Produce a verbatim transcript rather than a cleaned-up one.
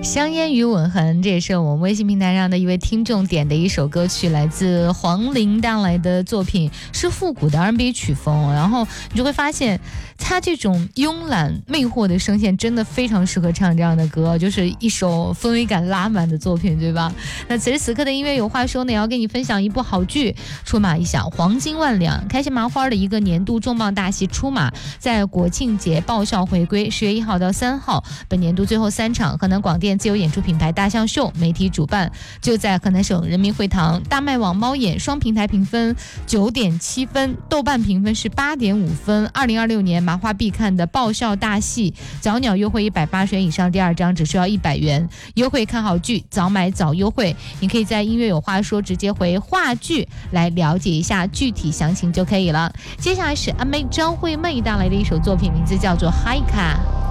香烟与吻痕，这也是我们微信平台上的一位听众点的一首歌曲，来自黄龄带来的作品，是复古的 R and B 曲风。然后你就会发现他这种慵懒魅惑的声线真的非常适合唱这样的歌，就是一首氛围感拉满的作品，对吧？那此时此刻的音乐有话说呢，也要跟你分享一部好剧，出马一响，黄金万两，开心麻花的一个年度重磅大戏出马，在国庆节爆笑回归，十月一号到三号，本年度最后三场，河南广电自由演出品牌大象秀媒体主办，就在河南省人民会堂。大麦网猫眼双平台评分九点七分，豆瓣评分是八点五分。二零二六年麻花必看的爆笑大戏，早鸟优惠一百八十元以上，第二张只需要一百元，优惠看好剧，早买早优惠。你可以在音乐有话说直接回话剧来了解一下具体详情就可以了。接下来是阿妹张惠妹带来的一首作品，名字叫做 Hi 卡。